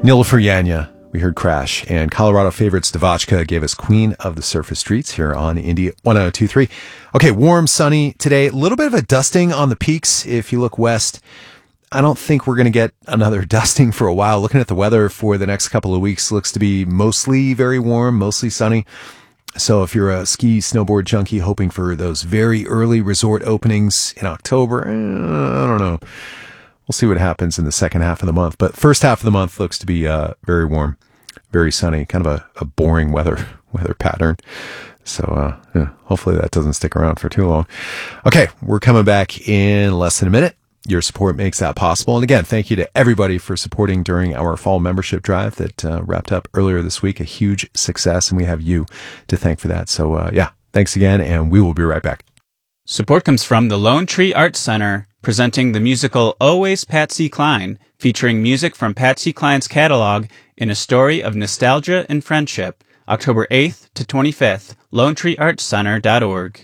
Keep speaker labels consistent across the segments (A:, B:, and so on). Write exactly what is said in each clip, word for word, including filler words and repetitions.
A: Nil Furjanya, we heard Crash, and Colorado favorites Devachka gave us Queen of the Surface Streets here on Indy one oh two point three. Okay, warm, sunny today. A little bit of a dusting on the peaks if you look west. I don't think we're going to get another dusting for a while. Looking at the weather for the next couple of weeks, looks to be mostly very warm, mostly sunny. So if you're a ski, snowboard junkie hoping for those very early resort openings in October, eh, I don't know. We'll see what happens in the second half of the month. But first half of the month looks to be uh, very warm, very sunny, kind of a, a boring weather weather pattern. So uh, yeah, hopefully that doesn't stick around for too long. Okay, we're coming back in less than a minute. Your support makes that possible. And again, thank you to everybody for supporting during our fall membership drive that uh, wrapped up earlier this week. A huge success, and we have you to thank for that. So uh, yeah, thanks again, and we will be right back.
B: Support comes from the Lone Tree Arts Center, presenting the musical Always Patsy Cline, featuring music from Patsy Cline's catalog in a story of nostalgia and friendship. October eighth to twenty-fifth, lone tree arts center dot org.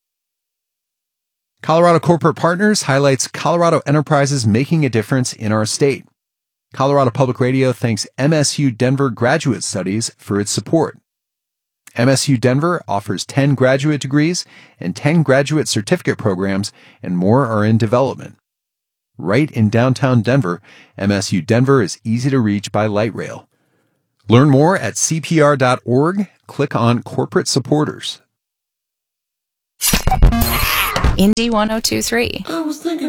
A: Colorado Corporate Partners highlights Colorado enterprises making a difference in our state. Colorado Public Radio thanks M S U Denver Graduate Studies for its support. M S U Denver offers ten graduate degrees and ten graduate certificate programs, and more are in development. Right in downtown Denver, M S U Denver is easy to reach by light rail. Learn more at C P R dot org. Click on Corporate Supporters.
C: Indy one oh two point three.
D: I was thinking